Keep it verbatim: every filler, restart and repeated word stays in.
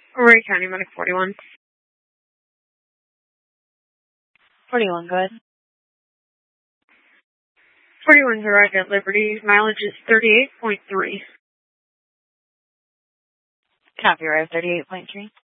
Ray County, Medic forty-one. forty-one, go ahead. forty-one's arrived at Liberty. Mileage is thirty-eight point three. Copy, arrived thirty-eight point three.